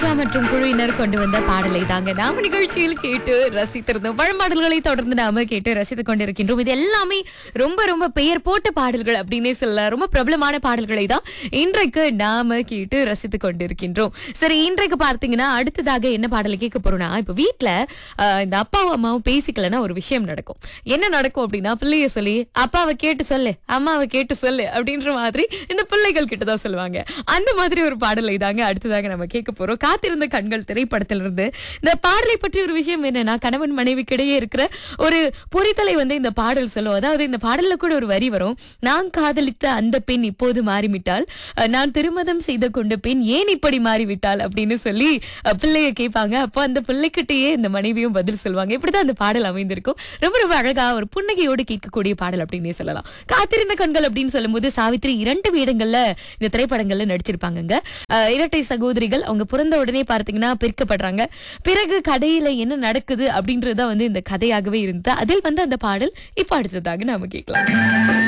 சித்ரா மற்றும் குழுவினர் கொண்டு வந்த பாடலை தாங்க நாம நிகழ்ச்சியில் கேட்டு ரசித்திருந்தோம். பழம்பாடல்களை தொடர்ந்து நாம கேட்டு ரசித்துக் கொண்டிருக்கின்றோம். இது எல்லாமே ரொம்ப ரொம்ப பெயர் போட்ட பாடல்கள் அப்படின்னே சொல்லலாம். ரொம்ப பிரபலமான பாடல்களை தான் இன்றைக்கு நாம கேட்டு ரசித்துக் கொண்டிருக்கின்றோம். சரி, இன்றைக்கு பார்த்தீங்கன்னா அடுத்ததாக என்ன பாடலை கேட்க போறோம்னா, இப்ப வீட்டுல இந்த அப்பாவும் அம்மாவும் பேசிக்கலன்னா ஒரு விஷயம் நடக்கும். என்ன நடக்கும் அப்படின்னா, பிள்ளைய சொல்லி அப்பாவை கேட்டு சொல்லு, அம்மாவை கேட்டு சொல்லு அப்படின்ற மாதிரி இந்த பிள்ளைகள் கிட்டதான் சொல்லுவாங்க. அந்த மாதிரி ஒரு பாடலை தாங்க அடுத்ததாக நம்ம கேட்க போறோம். காத்திருந்த கண்கள் திரைப்படத்திலிருந்து இந்த பாடலை பற்றி ஒரு விஷயம் என்னன்னா, கணவன் மனைவிக்கிடையே இருக்கிற ஒரு புரிதலை வந்து இந்த பாடல் சொல்லும். அதாவது இந்த பாடல்ல கூட ஒரு வரி வரும், நான் காதலித்த அந்த பெண் இப்போது மாறிவிட்டாள், நான் திருமணம் செய்து கொண்ட பெண் ஏன் இப்படி மாறிவிட்டாள் அப்படின்னு சொல்லி பிள்ளைய கேட்பாங்க. அப்போ அந்த பிள்ளைகிட்டயே இந்த மனைவியும் பதில் சொல்லுவாங்க. இப்படிதான் அந்த பாடல் அமைந்திருக்கும். ரொம்ப ரொம்ப அழகா ஒரு புன்னகையோடு கேட்கக்கூடிய பாடல் அப்படின்னே சொல்லலாம். காத்திருந்த கண்கள் அப்படின்னு சொல்லும்போது சாவித்ரி 2 வேடங்கள்ல இந்த திரைப்படங்கள்ல நடிச்சிருப்பாங்க. இரட்டை சகோதரிகள். அவங்க பிறந்த உடனே பார்த்தீங்கன்னா பிரிக்கப்படுறாங்க. பிறகு கதையில என்ன நடக்குது அப்படின்றத வந்து இந்த கதையாகவே இருந்தது. அதில் வந்து அந்த பாடல் இப்ப அடுத்ததாக நாம கேட்கலாம்.